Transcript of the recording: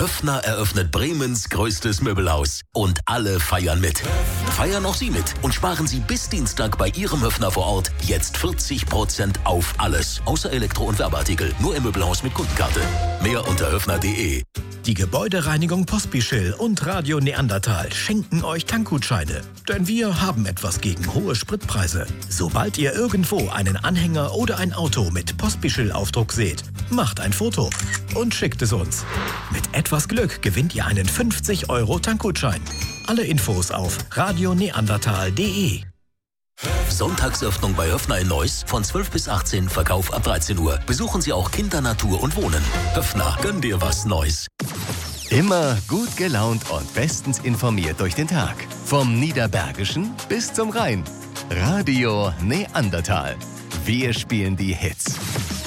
Höffner eröffnet Bremens größtes Möbelhaus. Und alle feiern mit. Feiern auch Sie mit und sparen Sie bis Dienstag bei Ihrem Höffner vor Ort jetzt 40% auf alles. Außer Elektro- und Werbeartikel. Nur im Möbelhaus mit Kundenkarte. Mehr unter höffner.de. Die Gebäudereinigung Pospischil und Radio Neandertal schenken euch Tankgutscheine. Denn wir haben etwas gegen hohe Spritpreise. Sobald ihr irgendwo einen Anhänger oder ein Auto mit Pospischil-Aufdruck seht, macht ein Foto und schickt es uns. Mit etwas Glück gewinnt ihr einen 50€ Tankgutschein. Alle Infos auf radioneandertal.de. Sonntagsöffnung bei Höffner in Neuss von 12 bis 18, Verkauf ab 13 Uhr. Besuchen Sie auch Kinder, Natur und Wohnen. Höffner, gönn dir was Neues. Immer gut gelaunt und bestens informiert durch den Tag. Vom Niederbergischen bis zum Rhein. Radio Neandertal. Wir spielen die Hits.